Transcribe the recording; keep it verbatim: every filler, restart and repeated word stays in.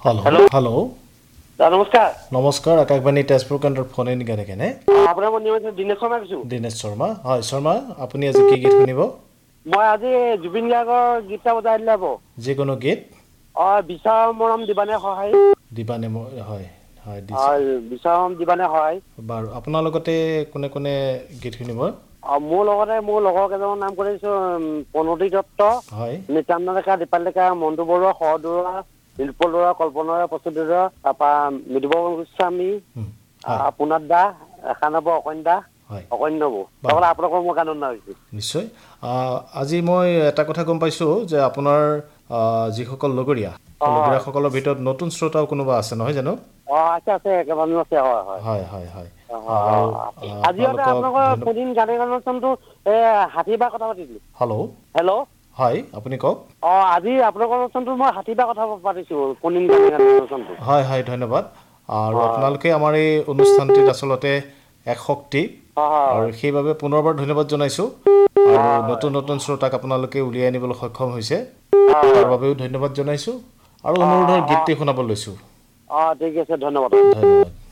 hello hello নমস্কাৰ নমস্কাৰ আকাশবাণী তেজপুৰ কেন্দ্ৰৰ ফোন ইন গানে কেনে আপোনাৰ মই নিয়মিত দিনেশ শৰ্মা কৈছো দিনেশ শৰ্মা হয় শৰ্মা আপুনি আজি কি গীত শুনিব মই আজি জুবিন গাৰ্গৰ গীতটা বজাই দিলে হ'ব যিকোনো গীত অ বিচাৰ মৰম দিবানে সহায় দিবানে হয় হয় হয় বিচাৰ মৰম দিবানে সহায় বাৰু আপোনাৰ লগতে কোনে কোনে গীত শুনিব অ মোৰ লগতে মোৰ লগৰ কেইজনৰ নাম কৰিছো প্ৰণতি দত্ত হয় নিত্যানন্দ ডেকা দীপাল ডেকা মন্টু বৰুৱা সহদুৰা নীলপল বৰুৱা কল্পনা প্ৰস্তুত দা তাৰপৰা মৃদুপৱন গোস্বামী পুনাত দা ৰেখানব অকণ দা অকন্যবু তাৰপৰা আপোনালোকৰ মই গান না হৈছে নিশ্চয় আজি মই এটা কথা গম পাইছো যে আপোনাৰ যিসকল লগৰীয়া লগৰীয়াসকলৰ ভিতৰত নতুন শ্ৰোতাও কোনোবা আছে নহয় জানো অ আছে আছে কেইবাজনো আছে হয় হয় হয় হয় আজি আপোনালোকৰ প্ৰতিদিন গানে গানটো এ হাতীবাৰ কথা পাতিছিলো হেল্ল' হেল্ল' হয় আপুনি কওক অ আজি আপোনালোকৰ অনুষ্ঠানটো মই হাতীবাৰ কথা পাতিছো প্ৰতিদিন গানে গান অনুষ্ঠানটো হয় হয় ধন্যবাদ আৰু আপোনালোকে আমাৰ এই অনুষ্ঠানটিত আচলতে এক শক্তি আৰু সেইবাবে পুনৰবাৰ ধন্যবাদ জনাইছো আৰু নতুন নতুন শ্ৰোতাক আপোনালোকে উলিয়াই আনিবলৈ সক্ষম হৈছে তাৰ বাবেও ধন্যবাদ জনাইছো আৰু অনুৰোধৰ গীতটি শুনাব লৈছো অ ঠিক আছে ধন্যবাদ ধন্যবাদ